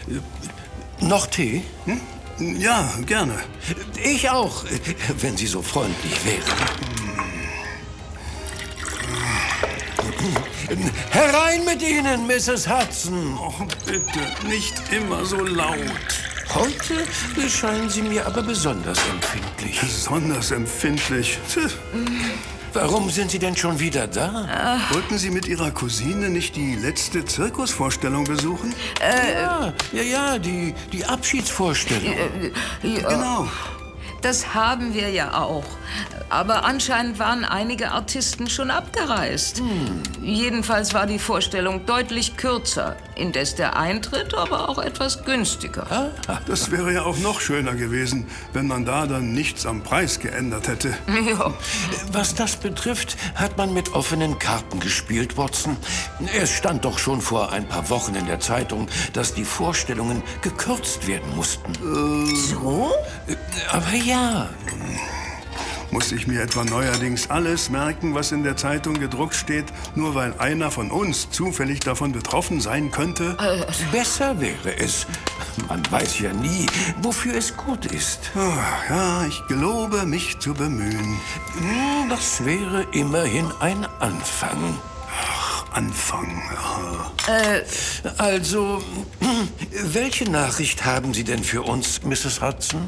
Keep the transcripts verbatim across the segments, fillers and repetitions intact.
Noch Tee? Hm? Ja, gerne. Ich auch, wenn Sie so freundlich wären. Herein mit Ihnen, Misses Hudson. Oh, bitte, nicht immer so laut. Heute scheinen Sie mir aber besonders empfindlich. Besonders empfindlich? Warum sind Sie denn schon wieder da? Wollten Sie mit Ihrer Cousine nicht die letzte Zirkusvorstellung besuchen? Äh, ja, ja, ja, die, die Abschiedsvorstellung. Äh, ja. Genau. Das haben wir ja auch. Aber anscheinend waren einige Artisten schon abgereist. Hm. Jedenfalls war die Vorstellung deutlich kürzer, indes der Eintritt aber auch etwas günstiger. Das wäre ja auch noch schöner gewesen, wenn man da dann nichts am Preis geändert hätte. Ja. Was das betrifft, hat man mit offenen Karten gespielt, Watson. Es stand doch schon vor ein paar Wochen in der Zeitung, dass die Vorstellungen gekürzt werden mussten. Äh. So? Aber ja. Muss ich mir etwa neuerdings alles merken, was in der Zeitung gedruckt steht, nur weil einer von uns zufällig davon betroffen sein könnte? Äh, besser wäre es. Man weiß ja nie, wofür es gut ist. Oh, ja, ich gelobe, mich zu bemühen. Das wäre immerhin ein Anfang. Anfang, ja. Äh, also, welche Nachricht haben Sie denn für uns, Misses Hudson?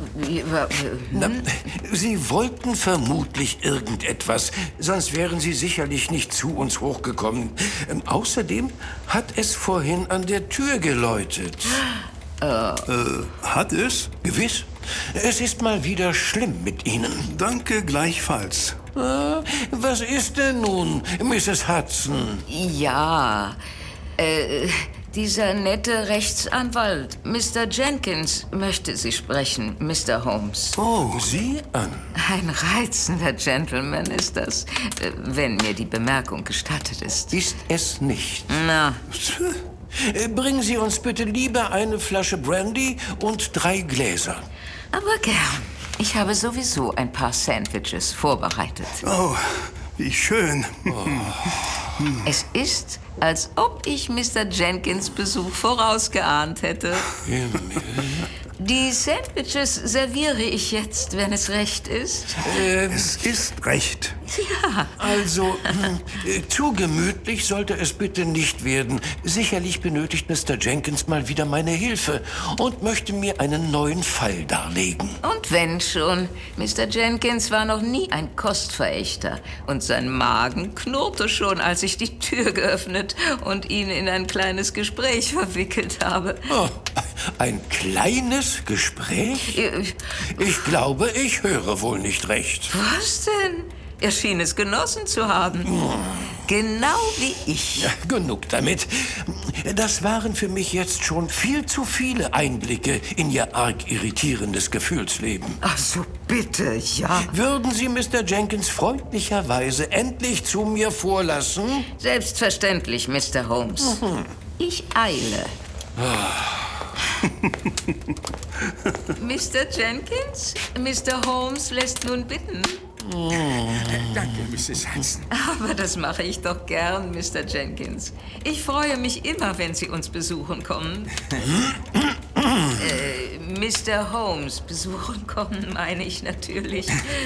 Na, Sie wollten vermutlich irgendetwas, sonst wären Sie sicherlich nicht zu uns hochgekommen. Ähm, außerdem hat es vorhin an der Tür geläutet. Äh, äh, hat es? Gewiss. Es ist mal wieder schlimm mit Ihnen. Danke gleichfalls. Äh, was ist denn nun, Misses Hudson? Ja, äh, dieser nette Rechtsanwalt, Mister Jenkins, möchte Sie sprechen, Mister Holmes. Oh, sieh an. Ein reizender Gentleman ist das, äh, wenn mir die Bemerkung gestattet ist. Ist es nicht? Na. Bringen Sie uns bitte lieber eine Flasche Brandy und drei Gläser. Aber gern. Ich habe sowieso ein paar Sandwiches vorbereitet. Oh, wie schön. Oh. Es ist, als ob ich Mister Jenkins Besuch vorausgeahnt hätte. Himmel. Die Sandwiches serviere ich jetzt, wenn es recht ist. Äh, es ist recht. Ja. Also, äh, zu gemütlich sollte es bitte nicht werden. Sicherlich benötigt Mister Jenkins mal wieder meine Hilfe und möchte mir einen neuen Fall darlegen. Und wenn schon, Mister Jenkins war noch nie ein Kostverächter. Und sein Magen knurrte schon, als ich die Tür geöffnet und ihn in ein kleines Gespräch verwickelt habe. Oh, ein kleines Gespräch? Ich glaube, ich höre wohl nicht recht. Was denn? Er schien es genossen zu haben. Oh. Genau wie ich. Ja, genug damit. Das waren für mich jetzt schon viel zu viele Einblicke in Ihr arg irritierendes Gefühlsleben. Ach so, bitte, ja. Würden Sie Mister Jenkins freundlicherweise endlich zu mir vorlassen? Selbstverständlich, Mister Holmes. Mhm. Ich eile. Mister Jenkins, Mister Holmes lässt nun bitten. Oh. Äh, danke, Misses Hudson. Aber das mache ich doch gern, Mister Jenkins. Ich freue mich immer, wenn Sie uns besuchen kommen. äh, Mister Holmes besuchen kommen, meine ich natürlich.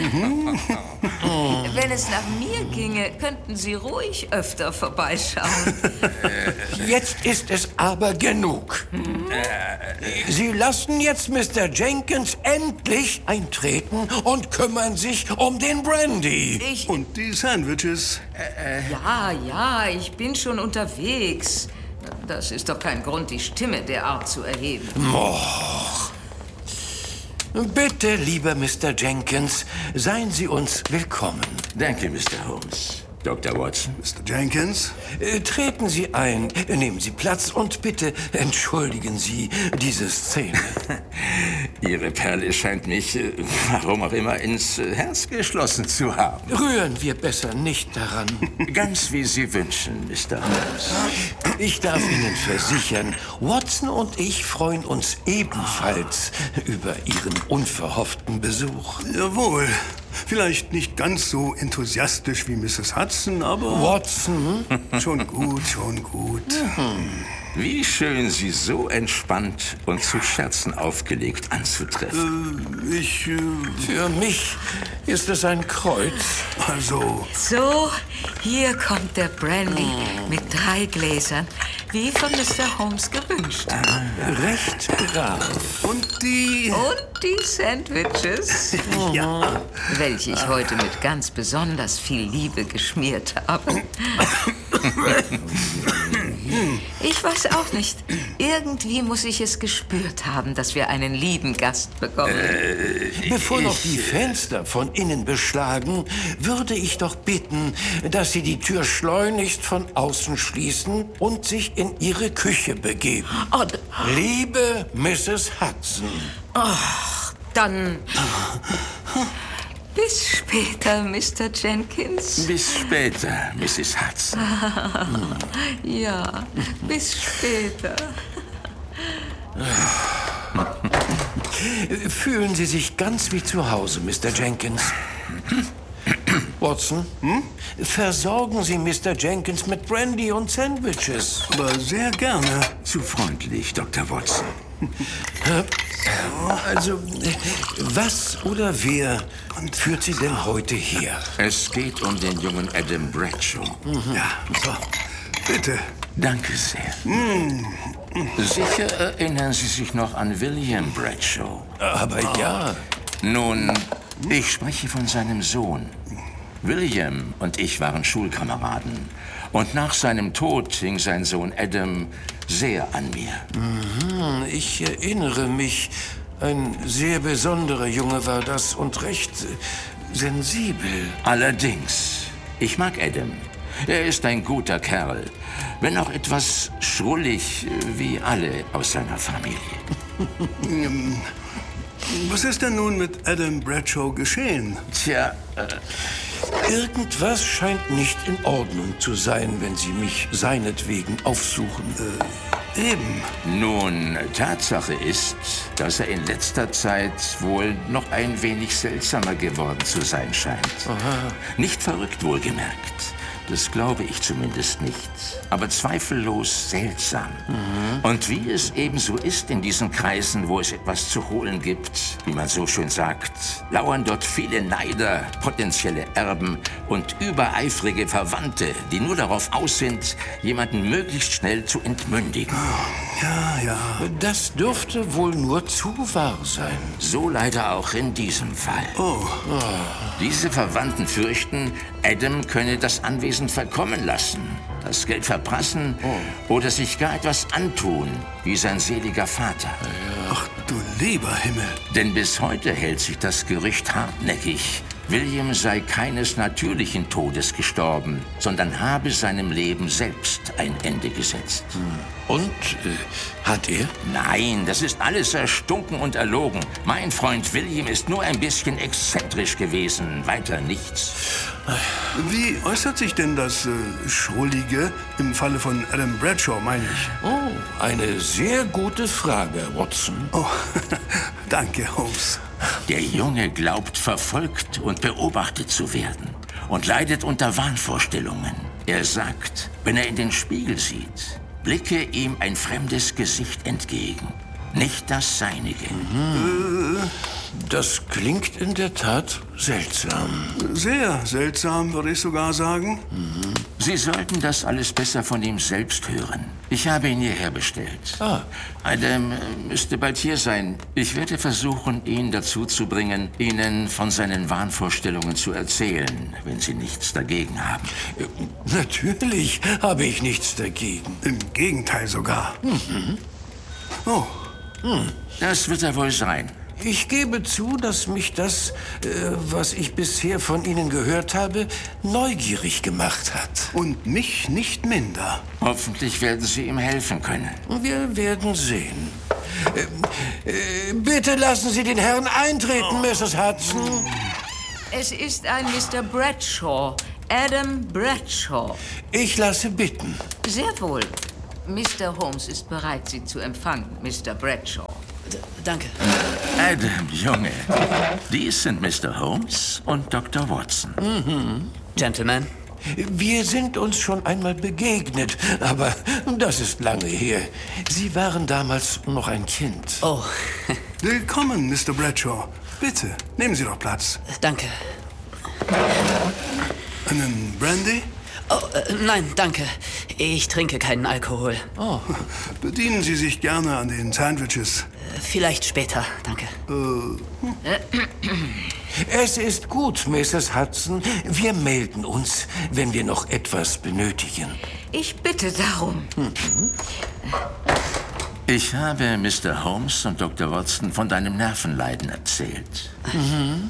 Wenn es nach mir ginge, könnten Sie ruhig öfter vorbeischauen. Jetzt ist es aber genug. Hm? Sie lassen jetzt Mister Jenkins endlich eintreten und kümmern sich um den Brandy. Ich... Und die Sandwiches. Äh, äh. Ja, ja, ich bin schon unterwegs. Das ist doch kein Grund, die Stimme derart zu erheben. Och. Bitte, lieber Mister Jenkins, seien Sie uns willkommen. Danke, Mister Holmes. Doktor Watson. Mister Jenkins? Äh, treten Sie ein, nehmen Sie Platz und bitte entschuldigen Sie diese Szene. Ihre Perle scheint mich, äh, warum auch immer, ins äh, Herz geschlossen zu haben. Rühren wir besser nicht daran. Ganz wie Sie wünschen, Mister Holmes. Ich darf Ihnen versichern, Watson und ich freuen uns ebenfalls über Ihren unverhofften Besuch. Jawohl. Vielleicht nicht ganz so enthusiastisch wie Misses Hudson, aber... Watson? Schon gut, schon gut. Mhm. Wie schön, Sie so entspannt und zu Scherzen aufgelegt anzutreffen. Äh, ich... Äh, Für mich ist es ein Kreuz. Also... So, hier kommt der Brandy mm. mit drei Gläsern, wie von Mister Holmes gewünscht. Ah, recht brav. Und die... Und die Sandwiches, ja. welche ich heute mit ganz besonders viel Liebe geschmiert habe. Ich weiß auch nicht. Irgendwie muss ich es gespürt haben, dass wir einen lieben Gast bekommen. Äh, Bevor noch die Fenster von innen beschlagen, würde ich doch bitten, dass Sie die Tür schleunigst von außen schließen und sich in Ihre Küche begeben. Oh, Liebe Misses Hudson. Ach, dann... Bis später, Mister Jenkins. Bis später, Misses Hudson. Ja, bis später. Fühlen Sie sich ganz wie zu Hause, Mister Jenkins. Watson, hm? versorgen Sie Mister Jenkins mit Brandy und Sandwiches. Aber sehr gerne. Zu freundlich, Doktor Watson. Also, was oder wer führt Sie denn heute her? Es geht um den jungen Adam Bradshaw. Mhm. Ja, so. Bitte. Danke sehr. Mhm. Sicher erinnern Sie sich noch an William Bradshaw. Aber ja. Nun, ich spreche von seinem Sohn. William und ich waren Schulkameraden. Und nach seinem Tod hing sein Sohn Adam sehr an mir. Mhm, ich erinnere mich. Ein sehr besonderer Junge war das und recht sensibel. Allerdings. Ich mag Adam. Er ist ein guter Kerl. Wenn auch etwas schrullig, wie alle aus seiner Familie. Was ist denn nun mit Adam Bradshaw geschehen? Tja, äh, irgendwas scheint nicht in Ordnung zu sein, wenn Sie mich seinetwegen aufsuchen. Äh, eben. Nun, Tatsache ist, dass er in letzter Zeit wohl noch ein wenig seltsamer geworden zu sein scheint. Aha. Nicht verrückt, wohlgemerkt. Das glaube ich zumindest nicht. Aber zweifellos seltsam. Mhm. Und wie es eben so ist in diesen Kreisen, wo es etwas zu holen gibt, wie man so schön sagt, lauern dort viele Neider, potenzielle Erben und übereifrige Verwandte, die nur darauf aus sind, jemanden möglichst schnell zu entmündigen. Ja, ja. Das dürfte wohl nur zu wahr sein. So leider auch in diesem Fall. Oh. Oh. Diese Verwandten fürchten, Adam könne das Anwesen verkommen lassen, das Geld verprassen oh. oder sich gar etwas antun, wie sein seliger Vater. Ja. Ach du lieber Himmel. Denn bis heute hält sich das Gerücht hartnäckig. William sei keines natürlichen Todes gestorben, sondern habe seinem Leben selbst ein Ende gesetzt. Und? Äh, hat er? Nein, das ist alles erstunken und erlogen. Mein Freund William ist nur ein bisschen exzentrisch gewesen, weiter nichts. Wie äußert sich denn das äh, Schrullige im Falle von Adam Bradshaw, meine ich? Oh, eine sehr gute Frage, Watson. Oh, danke, Holmes. Der Junge glaubt, verfolgt und beobachtet zu werden und leidet unter Wahnvorstellungen. Er sagt, wenn er in den Spiegel sieht, blicke ihm ein fremdes Gesicht entgegen, nicht das seinige. Mhm. Das klingt in der Tat seltsam. Sehr seltsam, würde ich sogar sagen. Mhm. Sie sollten das alles besser von ihm selbst hören. Ich habe ihn hierher bestellt. Ah. Adam müsste bald hier sein. Ich werde versuchen, ihn dazu zu bringen, Ihnen von seinen Wahnvorstellungen zu erzählen, wenn Sie nichts dagegen haben. Natürlich habe ich nichts dagegen. Im Gegenteil sogar. Mhm. Oh. Hm. Das wird er wohl sein. Ich gebe zu, dass mich das, äh, was ich bisher von Ihnen gehört habe, neugierig gemacht hat. Und mich nicht minder. Hoffentlich werden Sie ihm helfen können. Wir werden sehen. Äh, äh, bitte lassen Sie den Herrn eintreten, Misses Hudson. Es ist ein Mister Bradshaw, Adam Bradshaw. Ich lasse bitten. Sehr wohl. Mister Holmes ist bereit, Sie zu empfangen, Mister Bradshaw. D- danke. Adam, Junge. Dies sind Mister Holmes und Doktor Watson. Mhm. Gentlemen. Wir sind uns schon einmal begegnet, aber das ist lange her. Sie waren damals noch ein Kind. Oh. Willkommen, Mister Bradshaw. Bitte, nehmen Sie doch Platz. Danke. Einen Brandy? Oh, äh, nein, danke. Ich trinke keinen Alkohol. Oh. Bedienen Sie sich gerne an den Sandwiches. Äh, vielleicht später, danke. Äh, hm. Es ist gut, Misses Hudson. Wir melden uns, wenn wir noch etwas benötigen. Ich bitte darum. Mhm. Ich habe Mister Holmes und Doktor Watson von deinem Nervenleiden erzählt. Mhm.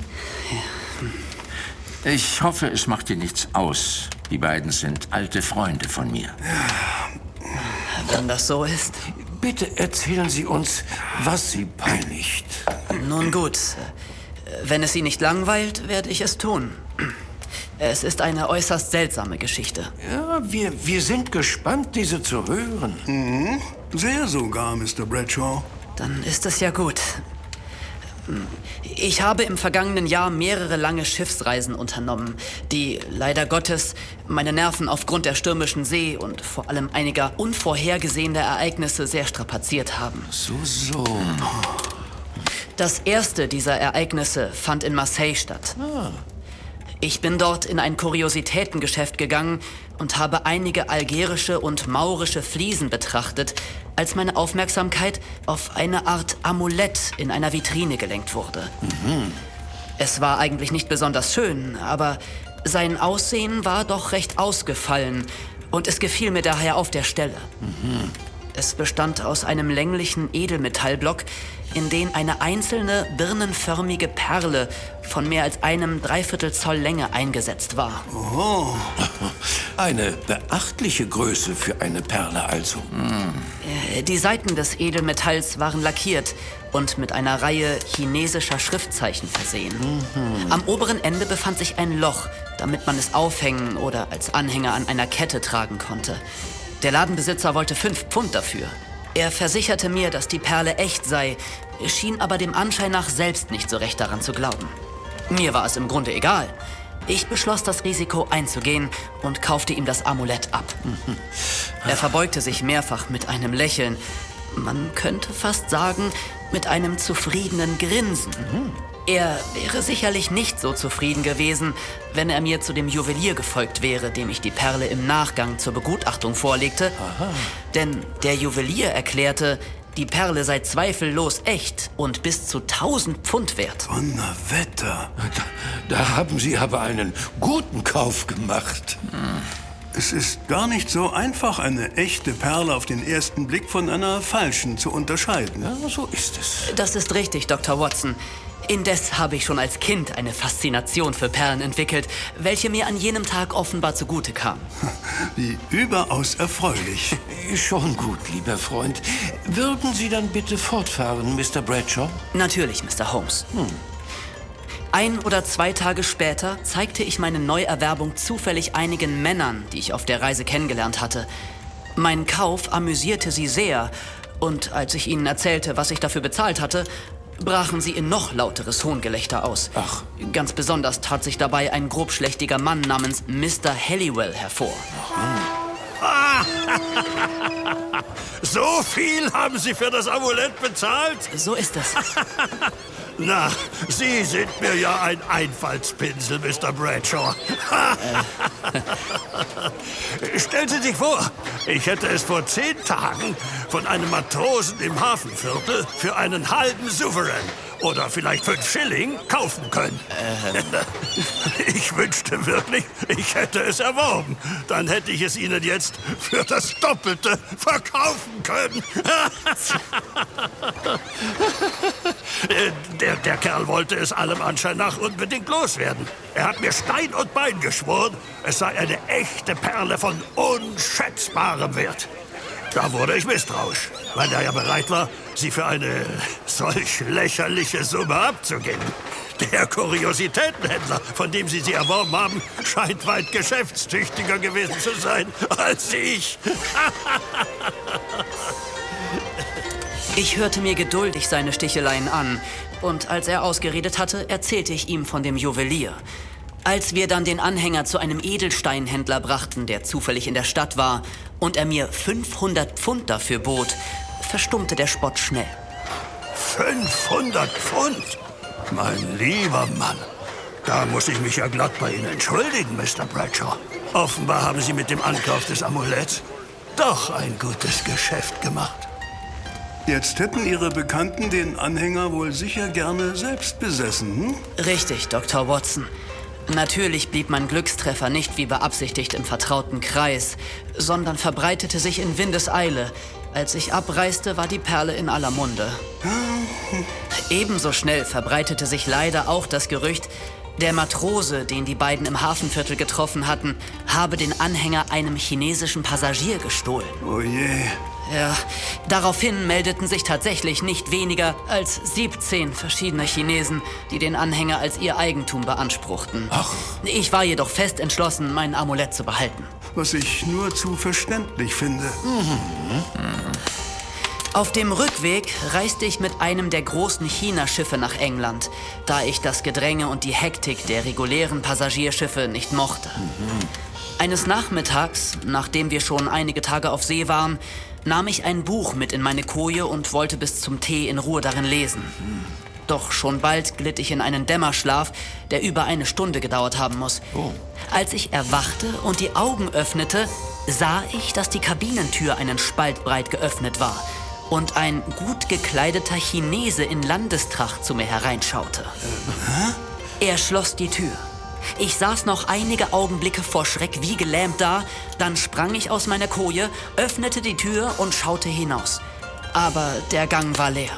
Ich hoffe, es macht dir nichts aus. Die beiden sind alte Freunde von mir. Wenn das so ist. Bitte erzählen Sie uns, was Sie peinigt. Nun gut. Wenn es Sie nicht langweilt, werde ich es tun. Es ist eine äußerst seltsame Geschichte. Ja, wir, wir sind gespannt, diese zu hören. Mhm. Sehr sogar, Mister Bradshaw. Dann ist es ja gut. Ich habe im vergangenen Jahr mehrere lange Schiffsreisen unternommen, die leider Gottes meine Nerven aufgrund der stürmischen See und vor allem einiger unvorhergesehener Ereignisse sehr strapaziert haben. So, so. Das erste dieser Ereignisse fand in Marseille statt. Ah. Ich bin dort in ein Kuriositätengeschäft gegangen und habe einige algerische und maurische Fliesen betrachtet, als meine Aufmerksamkeit auf eine Art Amulett in einer Vitrine gelenkt wurde. Mhm. Es war eigentlich nicht besonders schön, aber sein Aussehen war doch recht ausgefallen und es gefiel mir daher auf der Stelle. Mhm. Es bestand aus einem länglichen Edelmetallblock, in den eine einzelne birnenförmige Perle von mehr als einem Dreiviertel Zoll Länge eingesetzt war. Oh. Eine beachtliche Größe für eine Perle also. Hm. Die Seiten des Edelmetalls waren lackiert und mit einer Reihe chinesischer Schriftzeichen versehen. Mhm. Am oberen Ende befand sich ein Loch, damit man es aufhängen oder als Anhänger an einer Kette tragen konnte. Der Ladenbesitzer wollte fünf Pfund dafür. Er versicherte mir, dass die Perle echt sei, schien aber dem Anschein nach selbst nicht so recht daran zu glauben. Mir war es im Grunde egal. Ich beschloss, das Risiko einzugehen und kaufte ihm das Amulett ab. Er verbeugte sich mehrfach mit einem Lächeln. Man könnte fast sagen, mit einem zufriedenen Grinsen. Er wäre sicherlich nicht so zufrieden gewesen, wenn er mir zu dem Juwelier gefolgt wäre, dem ich die Perle im Nachgang zur Begutachtung vorlegte. Aha. Denn der Juwelier erklärte, die Perle sei zweifellos echt und bis zu tausend Pfund wert. Donnerwetter. Da, da haben Sie aber einen guten Kauf gemacht. Hm. Es ist gar nicht so einfach, eine echte Perle auf den ersten Blick von einer falschen zu unterscheiden. Ja, so ist es. Das ist richtig, Doktor Watson. Indes habe ich schon als Kind eine Faszination für Perlen entwickelt, welche mir an jenem Tag offenbar zugute kam. Wie überaus erfreulich. Schon gut, lieber Freund. Würden Sie dann bitte fortfahren, Mister Bradshaw? Natürlich, Mister Holmes. Hm. Ein oder zwei Tage später zeigte ich meine Neuerwerbung zufällig einigen Männern, die ich auf der Reise kennengelernt hatte. Mein Kauf amüsierte sie sehr und als ich ihnen erzählte, was ich dafür bezahlt hatte, brachen sie in noch lauteres Hohngelächter aus. Ach. Ganz besonders tat sich dabei ein grobschlächtiger Mann namens Mister Halliwell hervor. So viel haben Sie für das Amulett bezahlt? So ist es. Na, Sie sind mir ja ein Einfallspinsel, Mister Bradshaw. äh. Stellen Sie sich vor, ich hätte es vor zehn Tagen von einem Matrosen im Hafenviertel für einen halben Souverän oder vielleicht fünf Schilling kaufen können. Äh. Ich wünschte wirklich, ich hätte es erworben. Dann hätte ich es Ihnen jetzt für das Doppelte verkaufen können. der, der Kerl wollte es allem Anschein nach unbedingt loswerden. Er hat mir Stein und Bein geschworen, es sei eine echte Perle von unschätzbarem Wert. Da wurde ich misstrauisch, weil er ja bereit war, sie für eine solch lächerliche Summe abzugeben. Der Kuriositätenhändler, von dem Sie sie erworben haben, scheint weit geschäftstüchtiger gewesen zu sein als ich. Ich hörte mir geduldig seine Sticheleien an und als er ausgeredet hatte, erzählte ich ihm von dem Juwelier. Als wir dann den Anhänger zu einem Edelsteinhändler brachten, der zufällig in der Stadt war, und er mir fünfhundert Pfund dafür bot, verstummte der Spott schnell. fünfhundert Pfund? Mein lieber Mann, da muss ich mich ja glatt bei Ihnen entschuldigen, Mister Bradshaw. Offenbar haben Sie mit dem Ankauf des Amuletts doch ein gutes Geschäft gemacht. Jetzt hätten Ihre Bekannten den Anhänger wohl sicher gerne selbst besessen, hm? Richtig, Doktor Watson. Natürlich blieb mein Glückstreffer nicht wie beabsichtigt im vertrauten Kreis, sondern verbreitete sich in Windeseile. Als ich abreiste, war die Perle in aller Munde. Ebenso schnell verbreitete sich leider auch das Gerücht, der Matrose, den die beiden im Hafenviertel getroffen hatten, habe den Anhänger einem chinesischen Passagier gestohlen. Oh je. Ja, daraufhin meldeten sich tatsächlich nicht weniger als siebzehn verschiedene Chinesen, die den Anhänger als ihr Eigentum beanspruchten. Ach. Ich war jedoch fest entschlossen, mein Amulett zu behalten. Was ich nur zu verständlich finde. Mhm. Auf dem Rückweg reiste ich mit einem der großen China-Schiffe nach England, da ich das Gedränge und die Hektik der regulären Passagierschiffe nicht mochte. Mhm. Eines Nachmittags, nachdem wir schon einige Tage auf See waren, nahm ich ein Buch mit in meine Koje und wollte bis zum Tee in Ruhe darin lesen. Mhm. Doch schon bald glitt ich in einen Dämmerschlaf, der über eine Stunde gedauert haben muss. Oh. Als ich erwachte und die Augen öffnete, sah ich, dass die Kabinentür einen Spalt breit geöffnet war und ein gut gekleideter Chinese in Landestracht zu mir hereinschaute. Äh, er schloss die Tür. Ich saß noch einige Augenblicke vor Schreck wie gelähmt da, dann sprang ich aus meiner Koje, öffnete die Tür und schaute hinaus. Aber der Gang war leer.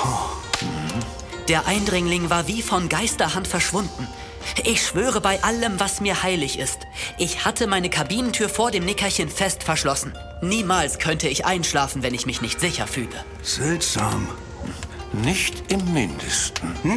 Der Eindringling war wie von Geisterhand verschwunden. Ich schwöre bei allem, was mir heilig ist. Ich hatte meine Kabinentür vor dem Nickerchen fest verschlossen. Niemals könnte ich einschlafen, wenn ich mich nicht sicher fühle. Seltsam. Nicht im Mindesten. Hm?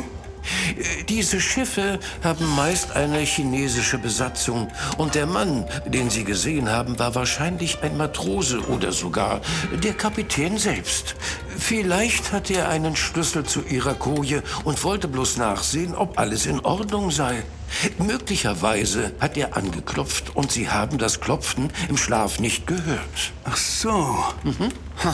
Diese Schiffe haben meist eine chinesische Besatzung. Und der Mann, den Sie gesehen haben, war wahrscheinlich ein Matrose oder sogar der Kapitän selbst. Vielleicht hat er einen Schlüssel zu Ihrer Koje und wollte bloß nachsehen, ob alles in Ordnung sei. Möglicherweise hat er angeklopft und Sie haben das Klopfen im Schlaf nicht gehört. Ach so. Mhm.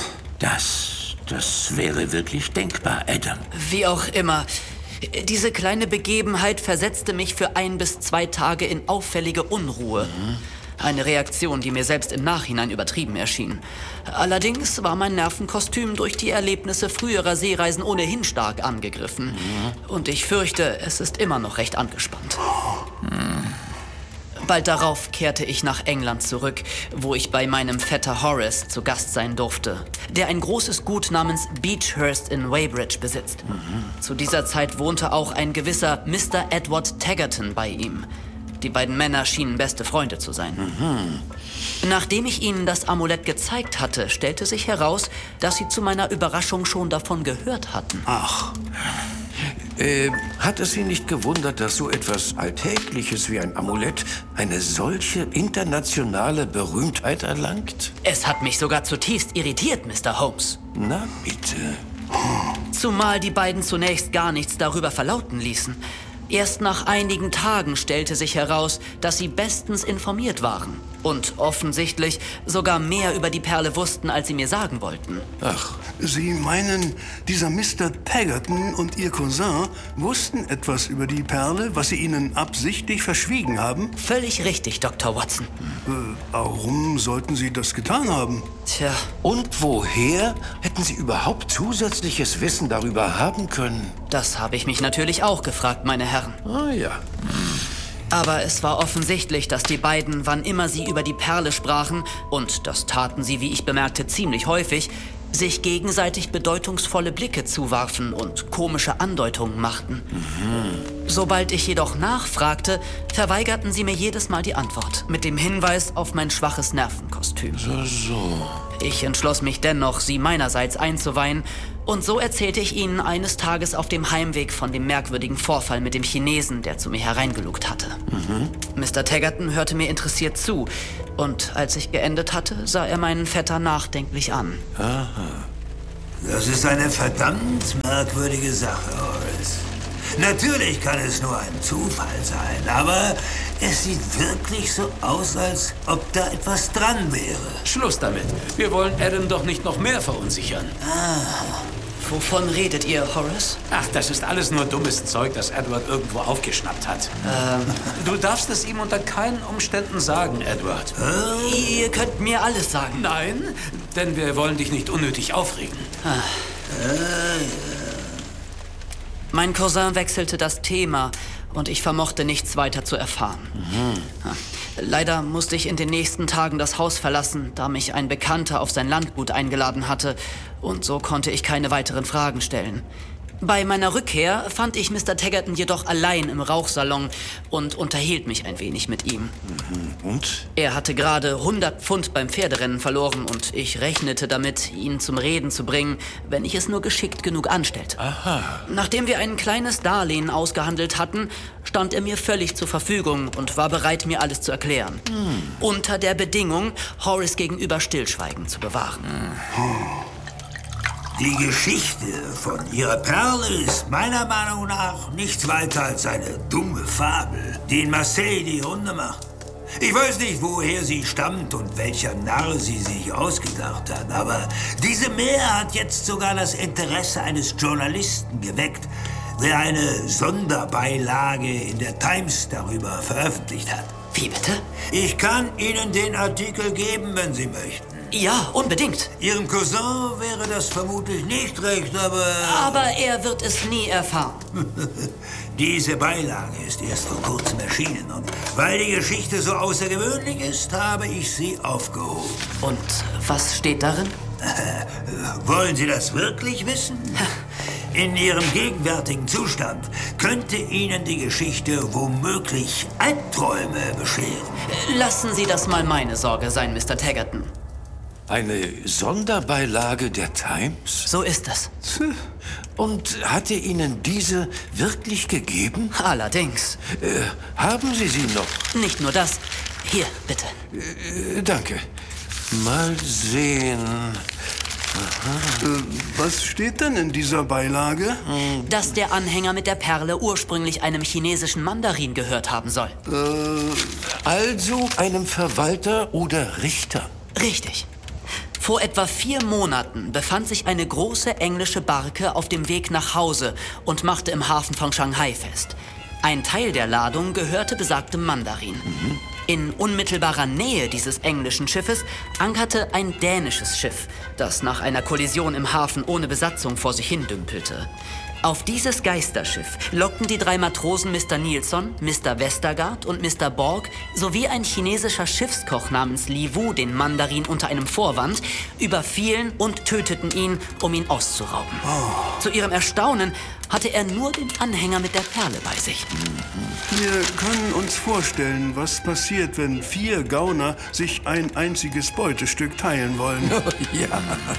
Das, das wäre wirklich denkbar, Adam. Wie auch immer. Diese kleine Begebenheit versetzte mich für ein bis zwei Tage in auffällige Unruhe. Mhm. Eine Reaktion, die mir selbst im Nachhinein übertrieben erschien. Allerdings war mein Nervenkostüm durch die Erlebnisse früherer Seereisen ohnehin stark angegriffen. Mhm. Und ich fürchte, es ist immer noch recht angespannt. Mhm. Bald darauf kehrte ich nach England zurück, wo ich bei meinem Vetter Horace zu Gast sein durfte, der ein großes Gut namens Beechhurst in Weybridge besitzt. Mhm. Zu dieser Zeit wohnte auch ein gewisser Mister Edward Taggerton bei ihm. Die beiden Männer schienen beste Freunde zu sein. Mhm. Nachdem ich ihnen das Amulett gezeigt hatte, stellte sich heraus, dass sie zu meiner Überraschung schon davon gehört hatten. Ach. Äh, hat es Sie nicht gewundert, dass so etwas Alltägliches wie ein Amulett eine solche internationale Berühmtheit erlangt? Es hat mich sogar zutiefst irritiert, Mister Holmes. Na bitte. Zumal die beiden zunächst gar nichts darüber verlauten ließen. Erst nach einigen Tagen stellte sich heraus, dass sie bestens informiert waren und offensichtlich sogar mehr über die Perle wussten, als sie mir sagen wollten. Ach. Sie meinen, dieser Mister Taggerton und Ihr Cousin wussten etwas über die Perle, was Sie Ihnen absichtlich verschwiegen haben? Völlig richtig, Doktor Watson. Äh, warum sollten Sie das getan haben? Tja. Und woher hätten Sie überhaupt zusätzliches Wissen darüber haben können? Das habe ich mich natürlich auch gefragt, meine Herren. Ah ja. Aber es war offensichtlich, dass die beiden, wann immer sie über die Perle sprachen, und das taten sie, wie ich bemerkte, ziemlich häufig, sich gegenseitig bedeutungsvolle Blicke zuwarfen und komische Andeutungen machten. Mhm. Sobald ich jedoch nachfragte, verweigerten sie mir jedes Mal die Antwort, mit dem Hinweis auf mein schwaches Nervenkostüm. So, so. Ich entschloss mich dennoch, sie meinerseits einzuweihen, und so erzählte ich ihnen eines Tages auf dem Heimweg von dem merkwürdigen Vorfall mit dem Chinesen, der zu mir hereingelugt hatte. Mhm. Mister Taggerton hörte mir interessiert zu, und als ich geendet hatte, sah er meinen Vetter nachdenklich an. Aha. Das ist eine verdammt merkwürdige Sache, Horace. Natürlich kann es nur ein Zufall sein, aber es sieht wirklich so aus, als ob da etwas dran wäre. Schluss damit. Wir wollen Adam doch nicht noch mehr verunsichern. Ah. Wovon redet ihr, Horace? Ach, das ist alles nur dummes Zeug, das Edward irgendwo aufgeschnappt hat. Ähm. Du darfst es ihm unter keinen Umständen sagen, Edward. Äh? Ihr könnt mir alles sagen. Nein, denn wir wollen dich nicht unnötig aufregen. Ah. Äh. Mein Cousin wechselte das Thema und ich vermochte nichts weiter zu erfahren. Mhm. Leider musste ich in den nächsten Tagen das Haus verlassen, da mich ein Bekannter auf sein Landgut eingeladen hatte. Und so konnte ich keine weiteren Fragen stellen. Bei meiner Rückkehr fand ich Mister Taggerton jedoch allein im Rauchsalon und unterhielt mich ein wenig mit ihm. Mhm. Und? Er hatte gerade hundert Pfund beim Pferderennen verloren und ich rechnete damit, ihn zum Reden zu bringen, wenn ich es nur geschickt genug anstellte. Aha. Nachdem wir ein kleines Darlehen ausgehandelt hatten, stand er mir völlig zur Verfügung und war bereit, mir alles zu erklären. Mhm. Unter der Bedingung, Horace gegenüber Stillschweigen zu bewahren. Mhm. Die Geschichte von ihrer Perle ist meiner Meinung nach nichts weiter als eine dumme Fabel, die in Marseille die Runde macht. Ich weiß nicht, woher sie stammt und welcher Narr sie sich ausgedacht hat, aber diese Mär hat jetzt sogar das Interesse eines Journalisten geweckt, der eine Sonderbeilage in der Times darüber veröffentlicht hat. Wie bitte? Ich kann Ihnen den Artikel geben, wenn Sie möchten. Ja, unbedingt. Ihrem Cousin wäre das vermutlich nicht recht, aber... Aber er wird es nie erfahren. Diese Beilage ist erst vor kurzem erschienen und weil die Geschichte so außergewöhnlich ist, habe ich sie aufgehoben. Und was steht darin? Wollen Sie das wirklich wissen? In Ihrem gegenwärtigen Zustand könnte Ihnen die Geschichte womöglich Albträume bescheren. Lassen Sie das mal meine Sorge sein, Mister Taggerton. Eine Sonderbeilage der Times? So ist es. Und hat er Ihnen diese wirklich gegeben? Allerdings. Äh, haben Sie sie noch? Nicht nur das. Hier, bitte. Äh, danke. Mal sehen. Aha. Äh, was steht denn in dieser Beilage? Dass der Anhänger mit der Perle ursprünglich einem chinesischen Mandarin gehört haben soll. Äh, also einem Verwalter oder Richter? Richtig. Vor etwa vier Monaten befand sich eine große englische Barke auf dem Weg nach Hause und machte im Hafen von Shanghai fest. Ein Teil der Ladung gehörte besagtem Mandarin. Mhm. In unmittelbarer Nähe dieses englischen Schiffes ankerte ein dänisches Schiff, das nach einer Kollision im Hafen ohne Besatzung vor sich hin dümpelte. Auf dieses Geisterschiff lockten die drei Matrosen Mister Nilsson, Mister Westergaard und Mister Borg sowie ein chinesischer Schiffskoch namens Li Wu den Mandarin unter einem Vorwand, überfielen und töteten ihn, um ihn auszurauben. Oh. Zu ihrem Erstaunen hatte er nur den Anhänger mit der Perle bei sich. Wir können uns vorstellen, was passiert, wenn vier Gauner sich ein einziges Beutestück teilen wollen. Oh, ja.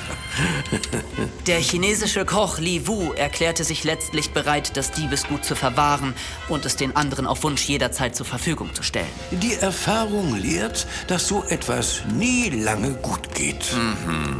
Der chinesische Koch Li Wu erklärte sich letztlich bereit, das Diebesgut zu verwahren und es den anderen auf Wunsch jederzeit zur Verfügung zu stellen. Die Erfahrung lehrt, dass so etwas nie lange gut geht. Mhm.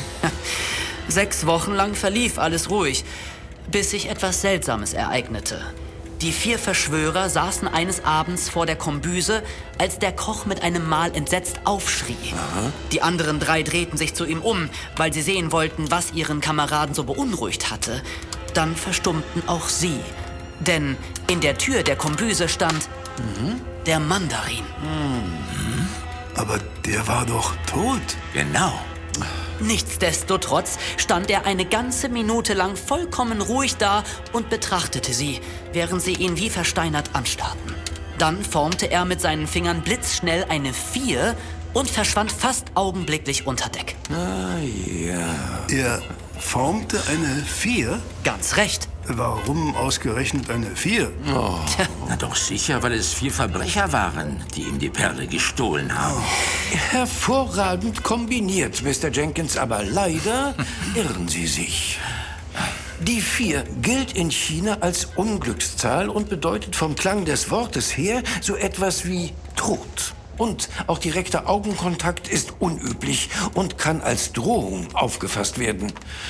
Sechs Wochen lang verlief alles ruhig, bis sich etwas Seltsames ereignete. Die vier Verschwörer saßen eines Abends vor der Kombüse, als der Koch mit einem Mal entsetzt aufschrie. Aha. Die anderen drei drehten sich zu ihm um, weil sie sehen wollten, was ihren Kameraden so beunruhigt hatte. Dann verstummten auch sie, denn in der Tür der Kombüse stand mhm. der Mandarin. Mhm. Aber der war doch tot. Genau. Nichtsdestotrotz stand er eine ganze Minute lang vollkommen ruhig da und betrachtete sie, während sie ihn wie versteinert anstarrten. Dann formte er mit seinen Fingern blitzschnell eine Vier und verschwand fast augenblicklich unter Deck. Ah, ja. Er formte eine Vier? Ganz recht. Warum ausgerechnet eine Vier? Oh. Na doch sicher, weil es vier Verbrecher waren, die ihm die Perle gestohlen haben. Oh. Hervorragend kombiniert, Mister Jenkins, aber leider irren Sie sich. Die Vier gilt in China als Unglückszahl und bedeutet vom Klang des Wortes her so etwas wie Tod. Und auch direkter Augenkontakt ist unüblich und kann als Drohung aufgefasst werden.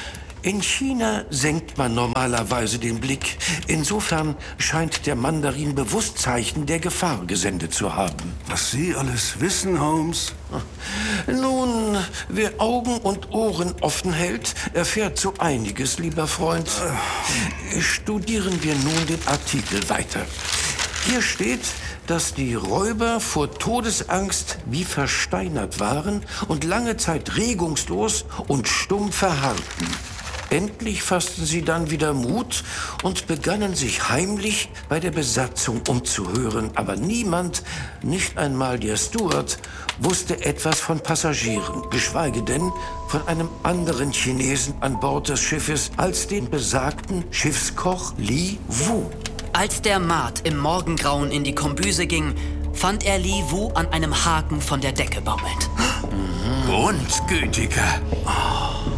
In China senkt man normalerweise den Blick. Insofern scheint der Mandarin bewusst Zeichen der Gefahr gesendet zu haben. Was Sie alles wissen, Holmes? Nun, wer Augen und Ohren offen hält, erfährt so einiges, lieber Freund. Studieren wir nun den Artikel weiter. Hier steht, dass die Räuber vor Todesangst wie versteinert waren und lange Zeit regungslos und stumm verharrten. Endlich fassten sie dann wieder Mut und begannen sich heimlich bei der Besatzung umzuhören. Aber niemand, nicht einmal der Steward, wusste etwas von Passagieren, geschweige denn von einem anderen Chinesen an Bord des Schiffes als den besagten Schiffskoch Li Wu. Als der Maat im Morgengrauen in die Kombüse ging, fand er Li Wu an einem Haken von der Decke baumelnd. Mhm. Grundgütiger. Oh.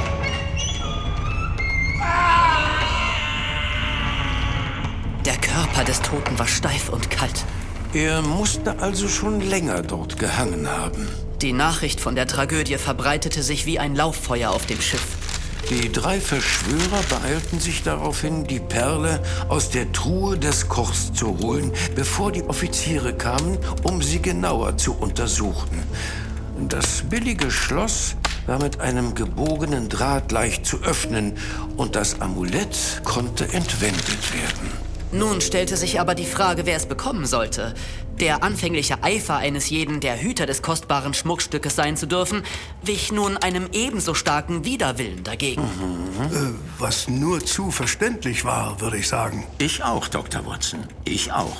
Der Körper des Toten war steif und kalt. Er musste also schon länger dort gehangen haben. Die Nachricht von der Tragödie verbreitete sich wie ein Lauffeuer auf dem Schiff. Die drei Verschwörer beeilten sich daraufhin, die Perle aus der Truhe des Kochs zu holen, bevor die Offiziere kamen, um sie genauer zu untersuchen. Das billige Schloss war mit einem gebogenen Draht leicht zu öffnen und das Amulett konnte entwendet werden. Nun stellte sich aber die Frage, wer es bekommen sollte. Der anfängliche Eifer eines jeden, der Hüter des kostbaren Schmuckstückes sein zu dürfen, wich nun einem ebenso starken Widerwillen dagegen. Mhm. Äh, was nur zu verständlich war, würde ich sagen. Ich auch, Doktor Watson. Ich auch.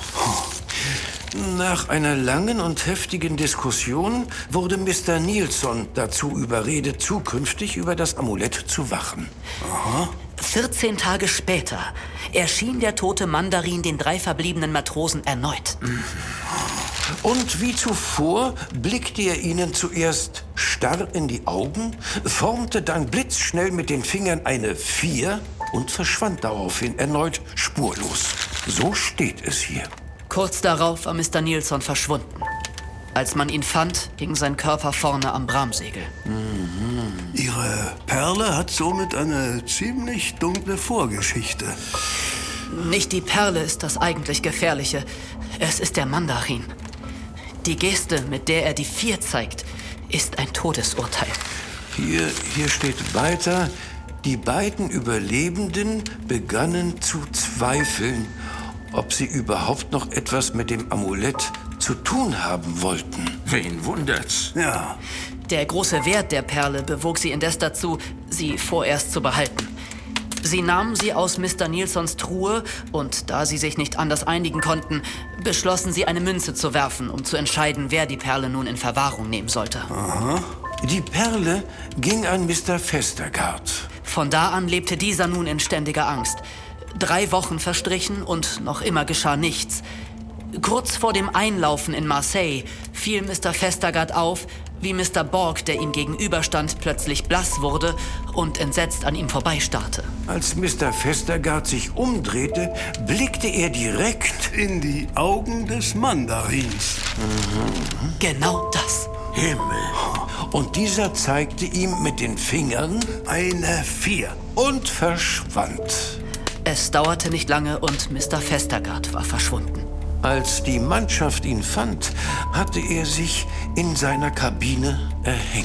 Nach einer langen und heftigen Diskussion wurde Mister Nilsson dazu überredet, zukünftig über das Amulett zu wachen. Aha. vierzehn Tage später erschien der tote Mandarin den drei verbliebenen Matrosen erneut. Und wie zuvor blickte er ihnen zuerst starr in die Augen, formte dann blitzschnell mit den Fingern eine Vier und verschwand daraufhin erneut spurlos. So steht es hier. Kurz darauf war Mister Nilsson verschwunden. Als man ihn fand, hing sein Körper vorne am Bramsegel. Mhm. Ihre Perle hat somit eine ziemlich dunkle Vorgeschichte. Nicht die Perle ist das eigentlich Gefährliche. Es ist der Mandarin. Die Geste, mit der er die Vier zeigt, ist ein Todesurteil. Hier, hier steht weiter, die beiden Überlebenden begannen zu zweifeln, ob sie überhaupt noch etwas mit dem Amulett zu tun haben wollten. Wen wundert's? Ja. Der große Wert der Perle bewog sie indes dazu, sie vorerst zu behalten. Sie nahmen sie aus Mister Nilssons Truhe und da sie sich nicht anders einigen konnten, beschlossen sie, eine Münze zu werfen, um zu entscheiden, wer die Perle nun in Verwahrung nehmen sollte. Aha. Die Perle ging an Mister Vestergaard. Von da an lebte dieser nun in ständiger Angst. Drei Wochen verstrichen und noch immer geschah nichts. Kurz vor dem Einlaufen in Marseille fiel Mister Vestergaard auf, wie Mister Borg, der ihm gegenüberstand, plötzlich blass wurde und entsetzt an ihm vorbeistarrte. Als Mister Vestergaard sich umdrehte, blickte er direkt in die Augen des Mandarins. Mhm. Genau das. Himmel. Und dieser zeigte ihm mit den Fingern eine Vier und verschwand. Es dauerte nicht lange und Mister Vestergaard war verschwunden. Als die Mannschaft ihn fand, hatte er sich in seiner Kabine erhängt.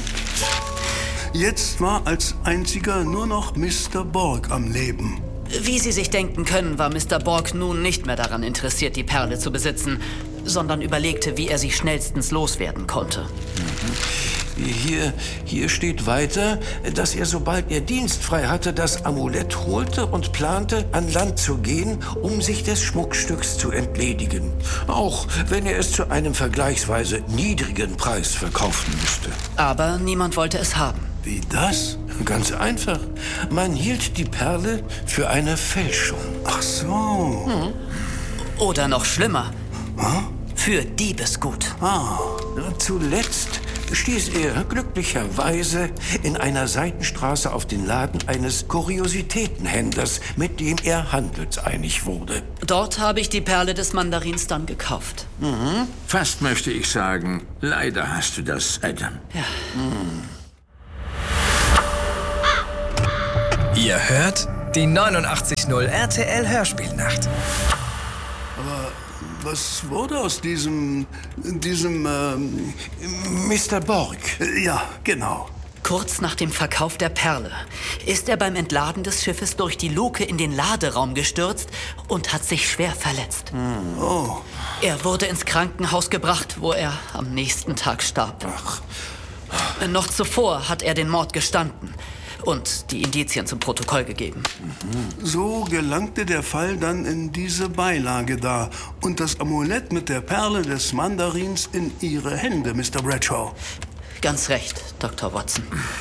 Jetzt war als einziger nur noch Mister Borg am Leben. Wie Sie sich denken können, war Mister Borg nun nicht mehr daran interessiert, die Perle zu besitzen, sondern überlegte, wie er sie schnellstens loswerden konnte. Mhm. Hier, hier steht weiter, dass er, sobald er dienstfrei hatte, das Amulett holte und plante, an Land zu gehen, um sich des Schmuckstücks zu entledigen. Auch wenn er es zu einem vergleichsweise niedrigen Preis verkaufen müsste. Aber niemand wollte es haben. Wie das? Ganz einfach. Man hielt die Perle für eine Fälschung. Ach so. Hm. Oder noch schlimmer. Hm? Für Diebesgut. Ah. Zuletzt stieß er glücklicherweise in einer Seitenstraße auf den Laden eines Kuriositätenhändlers, mit dem er handelseinig wurde. Dort habe ich die Perle des Mandarins dann gekauft. Mhm. Fast möchte ich sagen, leider hast du das, Adam. Ja. Mhm. Ihr hört die neunundachtzig null R T L Hörspielnacht. Aber was wurde aus diesem, diesem, ähm, Mister Borg? Ja, genau. Kurz nach dem Verkauf der Perle ist er beim Entladen des Schiffes durch die Luke in den Laderaum gestürzt und hat sich schwer verletzt. Hm. Oh. Er wurde ins Krankenhaus gebracht, wo er am nächsten Tag starb. Ach. Noch zuvor hat er den Mord gestanden und die Indizien zum Protokoll gegeben. So gelangte der Fall dann in diese Beilage da und das Amulett mit der Perle des Mandarins in Ihre Hände, Mister Bradshaw. Ganz recht, Doktor Watson.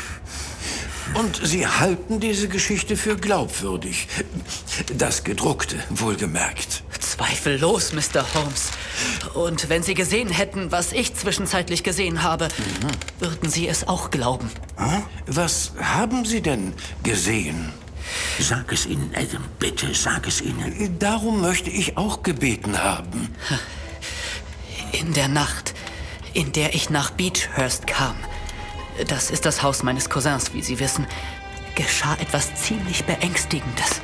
Und Sie halten diese Geschichte für glaubwürdig. Das Gedruckte, wohlgemerkt. Zweifellos, Mister Holmes. Und wenn Sie gesehen hätten, was ich zwischenzeitlich gesehen habe, mhm. würden Sie es auch glauben. Hm? Was haben Sie denn gesehen? Sag es ihnen, Adam, bitte, sag es ihnen. Darum möchte ich auch gebeten haben. In der Nacht, in der ich nach Beechhurst kam, das ist das Haus meines Cousins, wie Sie wissen, geschah etwas ziemlich Beängstigendes.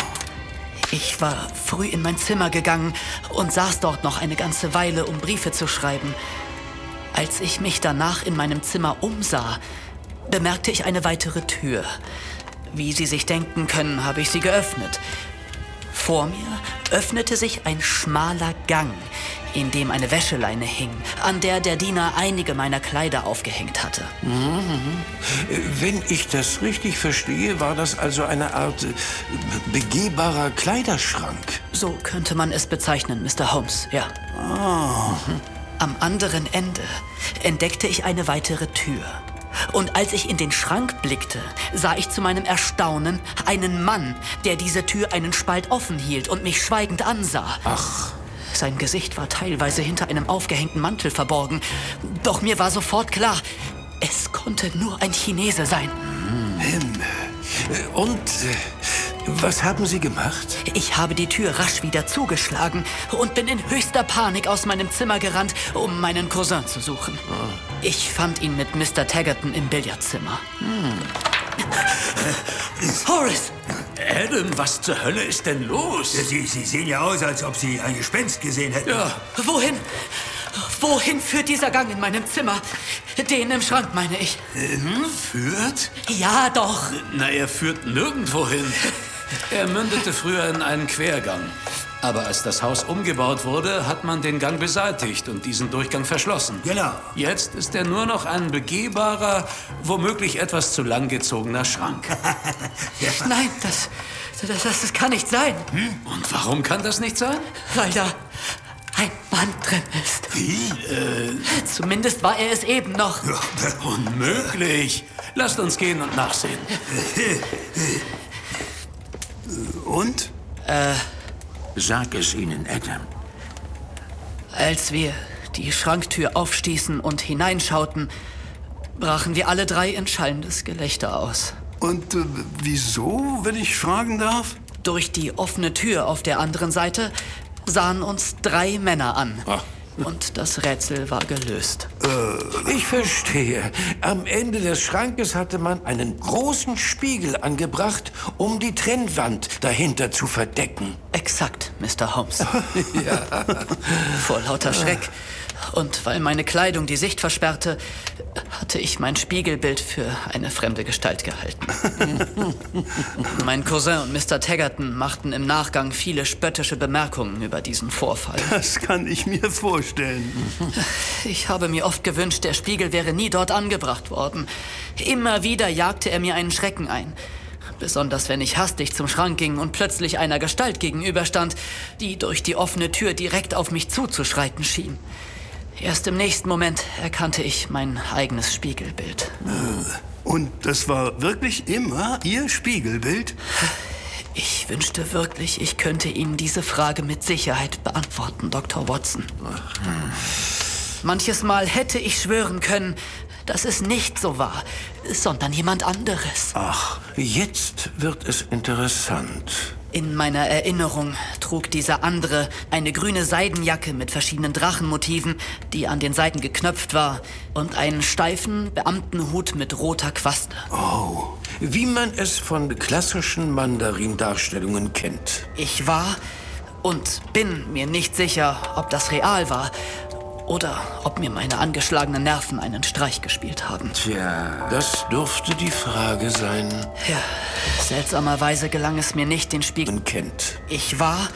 Ich war früh in mein Zimmer gegangen und saß dort noch eine ganze Weile, um Briefe zu schreiben. Als ich mich danach in meinem Zimmer umsah, bemerkte ich eine weitere Tür. Wie Sie sich denken können, habe ich sie geöffnet. Vor mir öffnete sich ein schmaler Gang, in dem eine Wäscheleine hing, an der der Diener einige meiner Kleider aufgehängt hatte. Mhm. Wenn ich das richtig verstehe, war das also eine Art begehbarer Kleiderschrank. So könnte man es bezeichnen, Mister Holmes, ja. Ah. Am anderen Ende entdeckte ich eine weitere Tür. Und als ich in den Schrank blickte, sah ich zu meinem Erstaunen einen Mann, der diese Tür einen Spalt offen hielt und mich schweigend ansah. Ach. Sein Gesicht war teilweise hinter einem aufgehängten Mantel verborgen. Doch mir war sofort klar, es konnte nur ein Chinese sein. Hm. Und was haben Sie gemacht? Ich habe die Tür rasch wieder zugeschlagen und bin in höchster Panik aus meinem Zimmer gerannt, um meinen Cousin zu suchen. Oh. Ich fand ihn mit Mister Taggerton im Billardzimmer. Hm. Horace! Adam, was zur Hölle ist denn los? Sie, Sie sehen ja aus, als ob Sie ein Gespenst gesehen hätten. Ja. Wohin? Wohin führt dieser Gang in meinem Zimmer? Den im Schrank, meine ich. Hm? Führt? Ja, doch. Na, er führt nirgendwo hin. Er mündete früher in einen Quergang. Aber als das Haus umgebaut wurde, hat man den Gang beseitigt und diesen Durchgang verschlossen. Genau. Jetzt ist er nur noch ein begehbarer, womöglich etwas zu lang gezogener Schrank. Ja. Nein, das, das, das kann nicht sein. Hm? Und warum kann das nicht sein? Weil da ein Mann drin ist. Wie? Äh, Zumindest war er es eben noch. Unmöglich. Lasst uns gehen und nachsehen. Und? Äh... Sag es ihnen, Adam. Als wir die Schranktür aufstießen und hineinschauten, brachen wir alle drei in schallendes Gelächter aus. Und äh, wieso, wenn ich fragen darf? Durch die offene Tür auf der anderen Seite sahen uns drei Männer an. Ach. Und das Rätsel war gelöst. Äh, ich verstehe. Am Ende des Schrankes hatte man einen großen Spiegel angebracht, um die Trennwand dahinter zu verdecken. Exakt, Mister Holmes. Ja. Vor lauter Schreck und weil meine Kleidung die Sicht versperrte, hatte ich mein Spiegelbild für eine fremde Gestalt gehalten. Mein Cousin und Mister Taggerton machten im Nachgang viele spöttische Bemerkungen über diesen Vorfall. Das kann ich mir vorstellen. Ich habe mir oft gewünscht, der Spiegel wäre nie dort angebracht worden. Immer wieder jagte er mir einen Schrecken ein. Besonders wenn ich hastig zum Schrank ging und plötzlich einer Gestalt gegenüberstand, die durch die offene Tür direkt auf mich zuzuschreiten schien. Erst im nächsten Moment erkannte ich mein eigenes Spiegelbild. Und das war wirklich immer Ihr Spiegelbild? Ich wünschte wirklich, ich könnte Ihnen diese Frage mit Sicherheit beantworten, Doktor Watson. Manches Mal hätte ich schwören können, dass es nicht so war, sondern jemand anderes. Ach, jetzt wird es interessant. In meiner Erinnerung trug dieser andere eine grüne Seidenjacke mit verschiedenen Drachenmotiven, die an den Seiten geknöpft war, und einen steifen Beamtenhut mit roter Quaste. Oh, wie man es von klassischen Mandarin-Darstellungen kennt. Ich war und bin mir nicht sicher, ob das real war oder ob mir meine angeschlagenen Nerven einen Streich gespielt haben. Tja, das dürfte die Frage sein. Ja, seltsamerweise gelang es mir nicht, den Spiegel kennt. Ich war